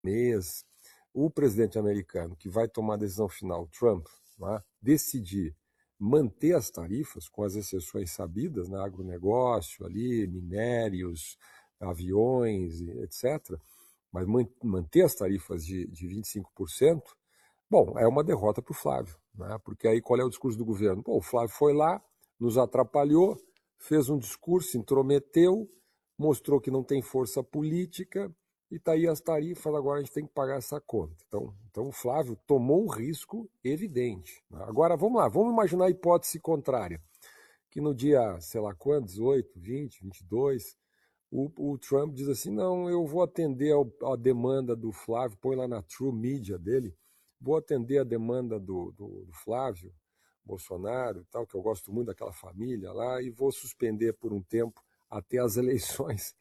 mês, o presidente americano, que vai tomar a decisão final, Trump, né, decidir manter as tarifas, com as exceções sabidas, né, agronegócio, ali, minérios, aviões, etc., mas manter as tarifas de 25%, bom, é uma derrota para o Flávio, né? Porque aí qual é o discurso do governo? Pô, o Flávio foi lá, nos atrapalhou, fez um discurso, intrometeu, mostrou que não tem força política e está aí as tarifas, agora a gente tem que pagar essa conta. Então o Flávio tomou um risco evidente, né? Agora vamos lá, vamos imaginar a hipótese contrária, que no dia, sei lá quando, 18, 20, 22, o Trump diz assim, não, eu vou atender a demanda do Flávio, põe lá na True Media dele, vou atender a demanda do Flávio Bolsonaro, tal, que eu gosto muito daquela família lá, e vou suspender por um tempo até as eleições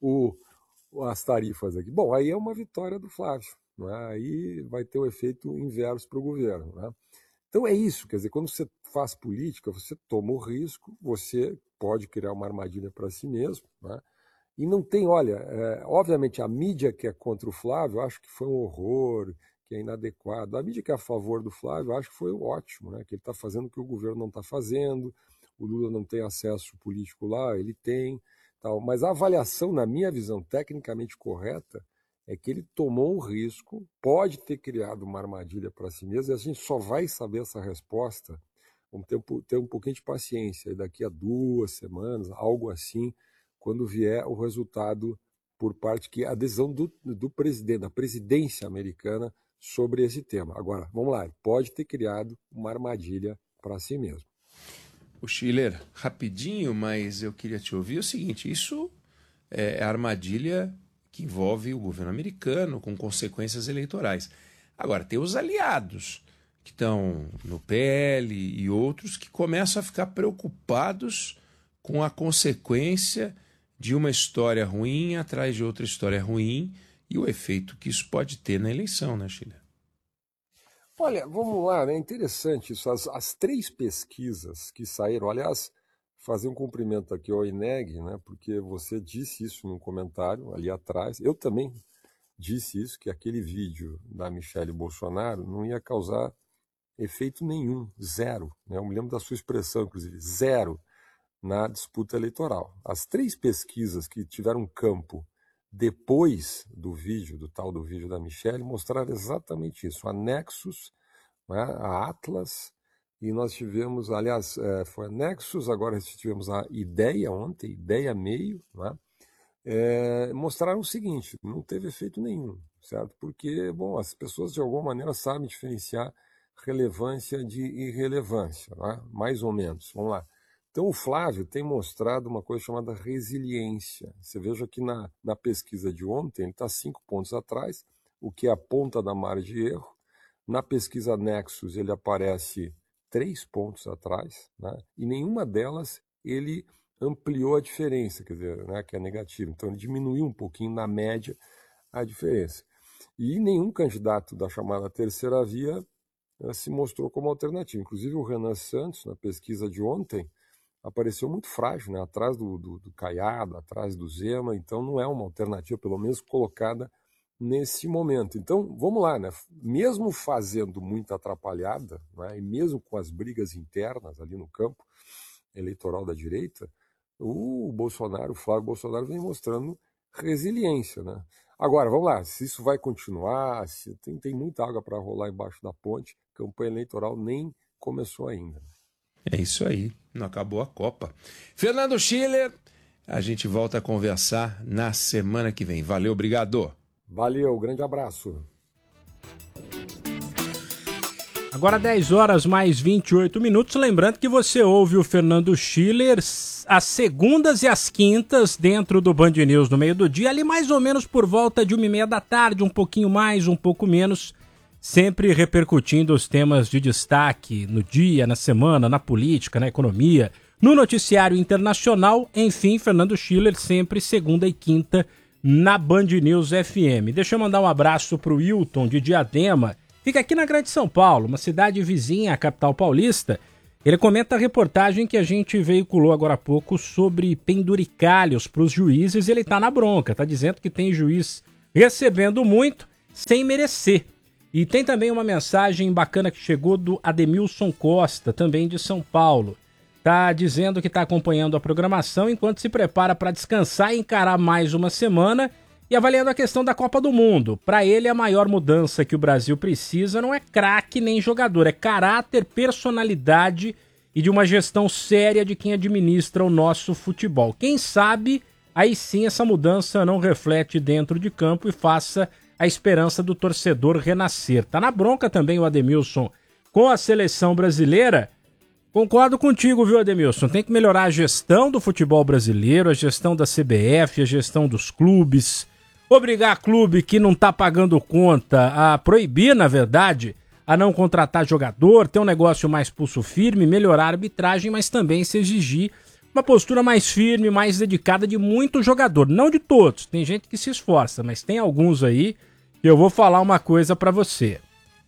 as tarifas aqui. Bom, aí é uma vitória do Flávio, não é? Aí vai ter um efeito inverso para o governo, né? Então é isso, quer dizer, quando você faz política, você toma o risco, você pode criar uma armadilha para si mesmo, né? E não tem, olha, obviamente a mídia que é contra o Flávio, eu acho que foi um horror, que é inadequado. A mídia que é a favor do Flávio, eu acho que foi ótimo, né? Que ele está fazendo o que o governo não está fazendo, o Lula não tem acesso político lá, ele tem, tal. Mas a avaliação, na minha visão, tecnicamente correta, é que ele tomou um risco, pode ter criado uma armadilha para si mesmo, e a gente só vai saber essa resposta, vamos ter um pouquinho de paciência, e daqui a 2 semanas, algo assim, quando vier o resultado por parte que a decisão do presidente, da presidência americana sobre esse tema. Agora, vamos lá, pode ter criado uma armadilha para si mesmo. O Schiller, rapidinho, mas eu queria te ouvir o seguinte, isso é armadilha que envolve o governo americano com consequências eleitorais. Agora, tem os aliados que estão no PL e outros que começam a ficar preocupados com a consequência de uma história ruim atrás de outra história ruim e o efeito que isso pode ter na eleição, né, Schiller? Olha, vamos lá, né? É interessante isso. As 3 pesquisas que saíram, aliás, fazer um cumprimento aqui ao INEG, né? Porque você disse isso num comentário ali atrás. Eu também disse isso, que aquele vídeo da Michelle Bolsonaro não ia causar efeito nenhum, zero, né? Eu me lembro da sua expressão, inclusive, zero na disputa eleitoral. As 3 pesquisas que tiveram campo depois do vídeo, do tal do vídeo da Michelle, mostraram exatamente isso. A Nexus, né, a Atlas, e nós tivemos, aliás, foi a Nexus, agora tivemos a Ideia ontem, Ideia Meio, né, mostraram o seguinte, não teve efeito nenhum, certo? Porque, bom, as pessoas de alguma maneira sabem diferenciar relevância de irrelevância, né? Mais ou menos, vamos lá. Então, o Flávio tem mostrado uma coisa chamada resiliência. Você veja que na pesquisa de ontem, ele está 5 pontos atrás, o que é a ponta da margem de erro. Na pesquisa Nexus, ele aparece 3 pontos atrás, né? E nenhuma delas ele ampliou a diferença, quer dizer, né, que é negativa. Então, ele diminuiu um pouquinho, na média, a diferença. E nenhum candidato da chamada terceira via se mostrou como alternativa. Inclusive, o Renan Santos, na pesquisa de ontem, apareceu muito frágil, né? Atrás do Caiado, atrás do Zema, então não é uma alternativa, pelo menos colocada nesse momento. Então, vamos lá, né? Mesmo fazendo muita atrapalhada, né? E mesmo com as brigas internas ali no campo eleitoral da direita, o Flávio Bolsonaro vem mostrando resiliência, né? Agora, vamos lá, se isso vai continuar, se tem muita água para rolar embaixo da ponte, campanha eleitoral nem começou ainda. É isso aí, não acabou a Copa. Fernando Schiller, a gente volta a conversar na semana que vem. Valeu, obrigado. Valeu, grande abraço. Agora 10 horas mais 28 minutos. Lembrando que você ouve o Fernando Schiller às segundas e às quintas dentro do Band News no meio do dia, ali mais ou menos por volta de 1h30 da tarde, um pouquinho mais, um pouco menos, sempre repercutindo os temas de destaque no dia, na semana, na política, na economia, no noticiário internacional. Enfim, Fernando Schiller sempre segunda e quinta na Band News FM. Deixa eu mandar um abraço para o Wilton de Diadema. Fica aqui na Grande São Paulo, uma cidade vizinha à capital paulista. Ele comenta a reportagem que a gente veiculou agora há pouco sobre penduricalhos para os juízes. Ele está na bronca, está dizendo que tem juiz recebendo muito sem merecer. E tem também uma mensagem bacana que chegou do Ademilson Costa, também de São Paulo. Tá dizendo que está acompanhando a programação enquanto se prepara para descansar e encarar mais uma semana e avaliando a questão da Copa do Mundo. Para ele, a maior mudança que o Brasil precisa não é craque nem jogador, é caráter, personalidade e de uma gestão séria de quem administra o nosso futebol. Quem sabe, aí sim essa mudança não reflete dentro de campo e faça a esperança do torcedor renascer. Tá na bronca também o Ademilson com a seleção brasileira. Concordo contigo, viu, Ademilson? Tem que melhorar a gestão do futebol brasileiro, a gestão da CBF, a gestão dos clubes. Obrigar clube que não tá pagando conta a proibir, na verdade, a não contratar jogador, ter um negócio mais pulso firme, melhorar a arbitragem, mas também se exigir uma postura mais firme, mais dedicada de muito jogador. Não de todos, tem gente que se esforça, mas tem alguns aí que eu vou falar uma coisa pra você.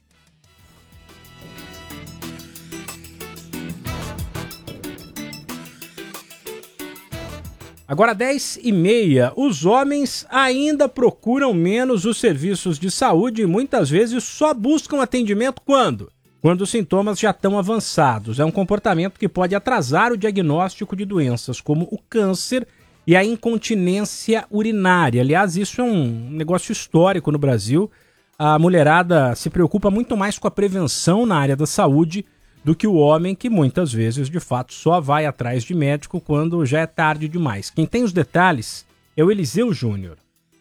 Agora 10h30, os homens ainda procuram menos os serviços de saúde e muitas vezes só buscam atendimento quando? Quando os sintomas já estão avançados. É um comportamento que pode atrasar o diagnóstico de doenças como o câncer e a incontinência urinária. Aliás, isso é um negócio histórico no Brasil. A mulherada se preocupa muito mais com a prevenção na área da saúde do que o homem, que muitas vezes, de fato, só vai atrás de médico quando já é tarde demais. Quem tem os detalhes é o Eliseu Júnior.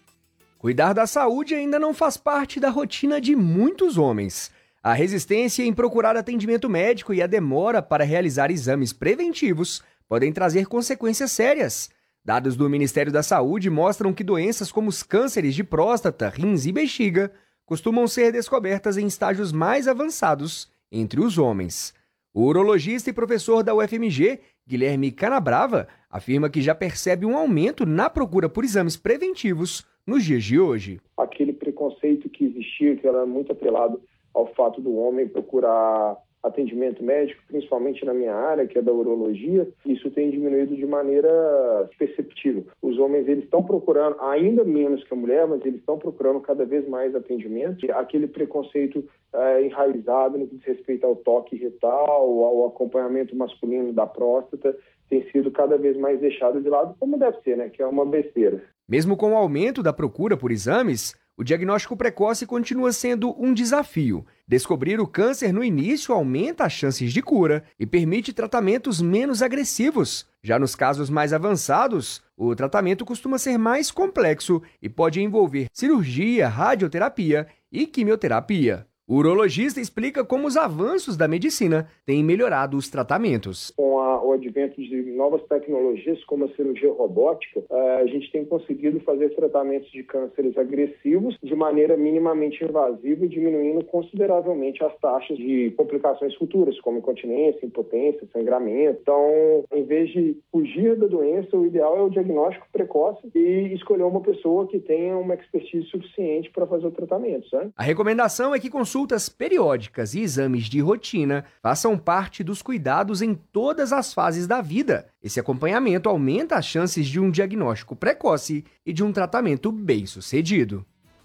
Cuidar da saúde ainda não faz parte da rotina de muitos homens. A resistência em procurar atendimento médico e a demora para realizar exames preventivos podem trazer consequências sérias. Dados do Ministério da Saúde mostram que doenças como os cânceres de próstata, rins e bexiga costumam ser descobertas em estágios mais avançados entre os homens. O urologista e professor da UFMG, Guilherme Canabrava, afirma que já percebe um aumento na procura por exames preventivos nos dias de hoje. Aquele preconceito que existia, que era muito atrelado ao fato do homem procurar atendimento médico, principalmente na minha área, que é da urologia, isso tem diminuído de maneira perceptível. Os homens, eles estão procurando, ainda menos que a mulher, mas eles estão procurando cada vez mais atendimento. Aquele preconceito enraizado no que diz respeito ao toque retal, ao acompanhamento masculino da próstata, tem sido cada vez mais deixado de lado, como deve ser, né? Que é uma besteira. Mesmo com o aumento da procura por exames, o diagnóstico precoce continua sendo um desafio. Descobrir o câncer no início aumenta as chances de cura e permite tratamentos menos agressivos. Já nos casos mais avançados, o tratamento costuma ser mais complexo e pode envolver cirurgia, radioterapia e quimioterapia. O urologista explica como os avanços da medicina têm melhorado os tratamentos. Com o advento de novas tecnologias, como a cirurgia robótica, a gente tem conseguido fazer tratamentos de cânceres agressivos de maneira minimamente invasiva, diminuindo consideravelmente as taxas de complicações futuras, como incontinência, impotência, sangramento. Então, em vez de fugir da doença, o ideal é o diagnóstico precoce e escolher uma pessoa que tenha uma expertise suficiente para fazer o tratamento, certo? A recomendação é que consultas periódicas e exames de rotina façam parte dos cuidados em todas as fases da vida. Esse acompanhamento aumenta as chances de um diagnóstico precoce e de um tratamento bem-sucedido.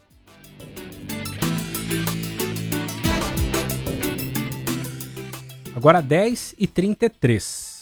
Agora 10h33.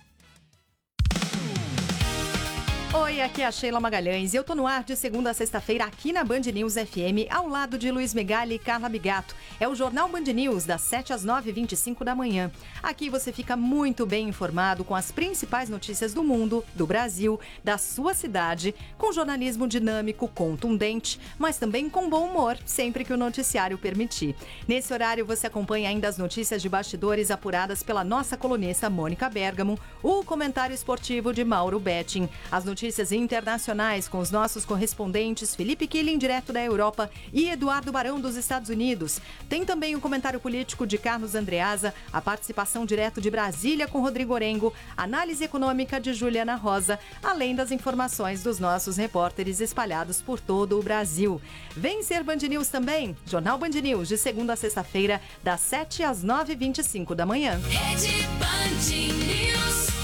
Oi, aqui é a Sheila Magalhães e eu tô no ar de segunda a sexta-feira aqui na Band News FM, ao lado de Luiz Megali e Carla Bigato. É o Jornal Band News, das 7 às 9h25 da manhã. Aqui você fica muito bem informado com as principais notícias do mundo, do Brasil, da sua cidade, com jornalismo dinâmico, contundente, mas também com bom humor, sempre que o noticiário permitir. Nesse horário você acompanha ainda as notícias de bastidores apuradas pela nossa colunista Mônica Bergamo, o comentário esportivo de Mauro Betting, as notícias internacionais com os nossos correspondentes Felipe Killing, direto da Europa, e Eduardo Barão, dos Estados Unidos. Tem também o comentário político de Carlos Andreasa, a participação direto de Brasília com Rodrigo Orengo, análise econômica de Juliana Rosa, além das informações dos nossos repórteres espalhados por todo o Brasil. Vem ser Band News também, Jornal Band News, de segunda a sexta-feira, das 7 às 9h25 da manhã. Rede Band News.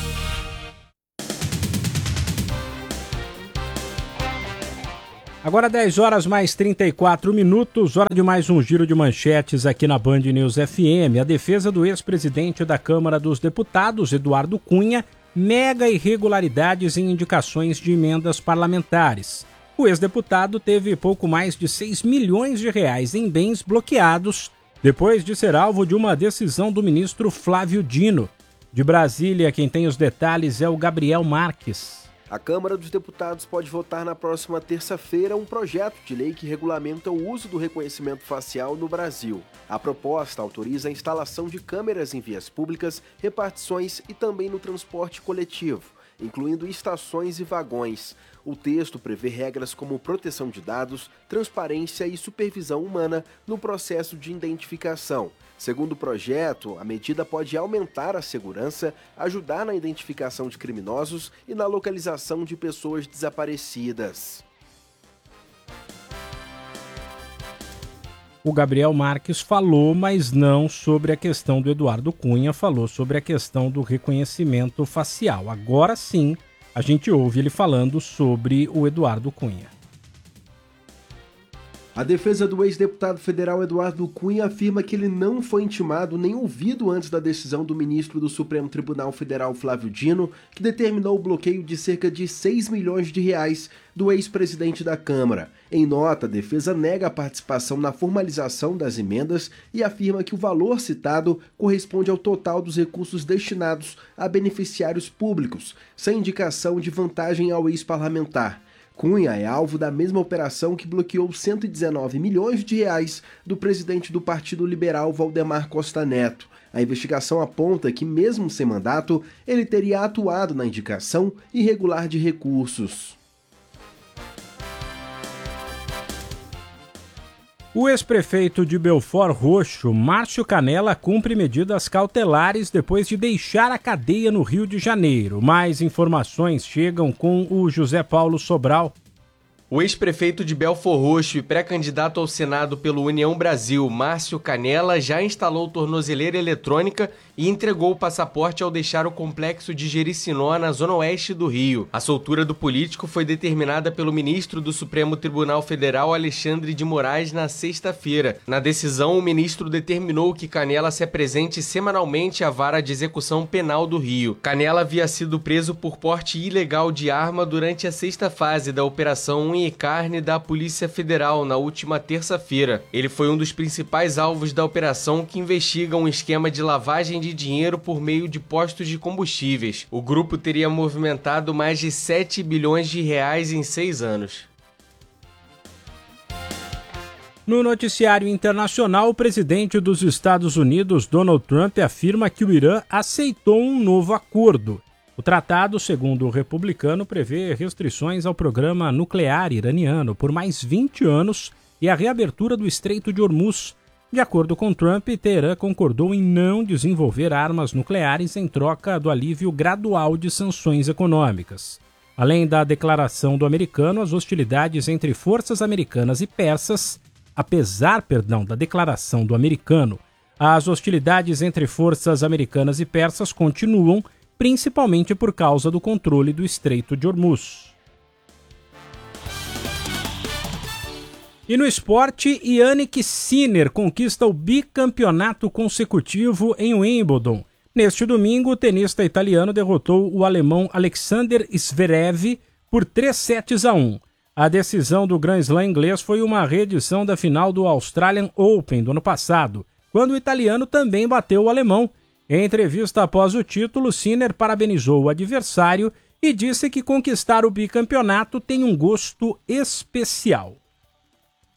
Agora 10 horas mais 34 minutos, hora de mais um giro de manchetes aqui na Band News FM. A defesa do ex-presidente da Câmara dos Deputados, Eduardo Cunha, nega irregularidades em indicações de emendas parlamentares. O ex-deputado teve pouco mais de 6 milhões de reais em bens bloqueados depois de ser alvo de uma decisão do ministro Flávio Dino. De Brasília, quem tem os detalhes é o Gabriel Marques. A Câmara dos Deputados pode votar na próxima terça-feira um projeto de lei que regulamenta o uso do reconhecimento facial no Brasil. A proposta autoriza a instalação de câmeras em vias públicas, repartições e também no transporte coletivo, incluindo estações e vagões. O texto prevê regras como proteção de dados, transparência e supervisão humana no processo de identificação. Segundo o projeto, a medida pode aumentar a segurança, ajudar na identificação de criminosos e na localização de pessoas desaparecidas. O Gabriel Marques falou, mas não sobre a questão do Eduardo Cunha, falou sobre a questão do reconhecimento facial. Agora sim, a gente ouve ele falando sobre o Eduardo Cunha. A defesa do ex-deputado federal Eduardo Cunha afirma que ele não foi intimado nem ouvido antes da decisão do ministro do Supremo Tribunal Federal Flávio Dino, que determinou o bloqueio de cerca de 6 milhões de reais do ex-presidente da Câmara. Em nota, a defesa nega a participação na formalização das emendas e afirma que o valor citado corresponde ao total dos recursos destinados a beneficiários públicos, sem indicação de vantagem ao ex-parlamentar. Cunha é alvo da mesma operação que bloqueou 119 milhões de reais do presidente do Partido Liberal, Valdemar Costa Neto. A investigação aponta que, mesmo sem mandato, ele teria atuado na indicação irregular de recursos. O ex-prefeito de Belford Roxo, Márcio Canela, cumpre medidas cautelares depois de deixar a cadeia no Rio de Janeiro. Mais informações chegam com o José Paulo Sobral. O ex-prefeito de Belford Roxo e pré-candidato ao Senado pelo União Brasil, Márcio Canela, já instalou tornozeleira eletrônica e entregou o passaporte ao deixar o complexo de Jericinó, na zona oeste do Rio. A soltura do político foi determinada pelo ministro do Supremo Tribunal Federal, Alexandre de Moraes, na sexta-feira. Na decisão, o ministro determinou que Canela se apresente semanalmente à Vara de Execução Penal do Rio. Canela havia sido preso por porte ilegal de arma durante a sexta fase da Operação Unha e Carne da Polícia Federal na última terça-feira. Ele foi um dos principais alvos da operação, que investiga um esquema de lavagem de dinheiro por meio de postos de combustíveis. O grupo teria movimentado mais de 7 bilhões de reais em 6 anos. No noticiário internacional, o presidente dos Estados Unidos, Donald Trump, afirma que o Irã aceitou um novo acordo. O tratado, segundo o republicano, prevê restrições ao programa nuclear iraniano por mais 20 anos e a reabertura do Estreito de Hormuz. De acordo com Trump, Teherã concordou em não desenvolver armas nucleares em troca do alívio gradual de sanções econômicas. Além da declaração do americano, as hostilidades entre forças americanas e persas, apesar da declaração do americano, as hostilidades entre forças americanas e persas continuam, principalmente por causa do controle do Estreito de Hormuz. E no esporte, Jannik Sinner conquista o bicampeonato consecutivo em Wimbledon. Neste domingo, o tenista italiano derrotou o alemão Alexander Zverev por 3-1. A decisão do Grand Slam inglês foi uma reedição da final do Australian Open do ano passado, quando o italiano também bateu o alemão. Em entrevista após o título, Sinner parabenizou o adversário e disse que conquistar o bicampeonato tem um gosto especial.